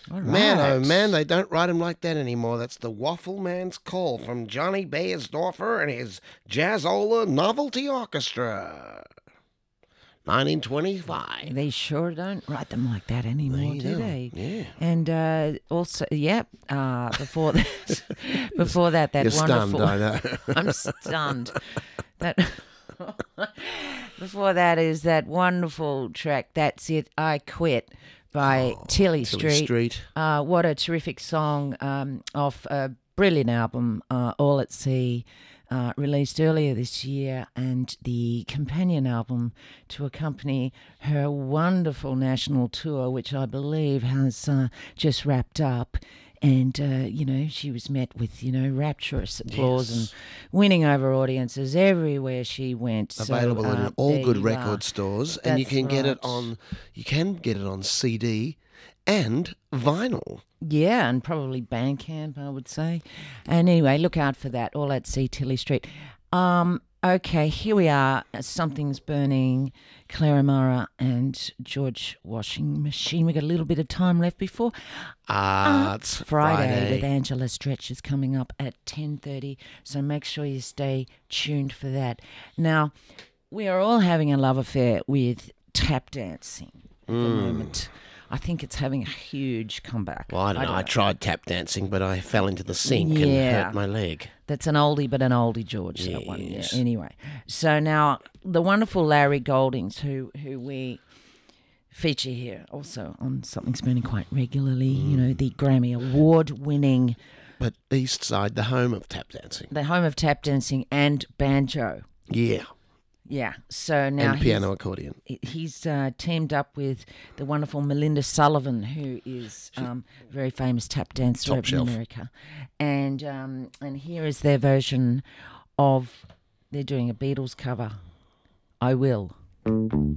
All Man, oh right. man, they don't write him like that anymore. That's the Waffle Man's Call from Johnny Beiersdorfer and his Jazzola Novelty Orchestra. 1925. They sure don't write them like that anymore, They do don't, they? yeah. And also, before that, before that You're wonderful. stunned, I know. I'm stunned. That before that is that wonderful track. That's It, I Quit by Tilly Street. What a terrific song off a brilliant album, All at Sea. Released earlier this year, and the companion album to accompany her wonderful national tour, which I believe has just wrapped up. And, she was met with, rapturous applause and winning over audiences everywhere she went. Available so, in all there good you record are. stores, and you That's can get it right. on CD and vinyl. Yeah, and probably Bandcamp, I would say. And anyway, look out for that. All at Sea, Tilly Street. Okay, here we are. Something's Burning, Clara Mara and George Washing Machine. We got a little bit of time left before It's Friday with Angela Stretch is coming up at 10:30. So make sure you stay tuned for that. Now, we are all having a love affair with tap dancing at the moment. I think it's having a huge comeback. Well, I don't know. I tried tap dancing, but I fell into the sink and hurt my leg. That's an oldie but an oldie, George, that one. Yeah. Yes. Anyway, so now the wonderful Larry Goldings, who we feature here also on Something's Burning quite regularly, the Grammy Award-winning... But East Side, the home of tap dancing. The home of tap dancing and banjo. Yeah. Yeah, so now and piano accordion. He's teamed up with the wonderful Melinda Sullivan, who is a very famous tap dancer Top over shelf. in America. And here is their version of, they're doing a Beatles cover, I Will.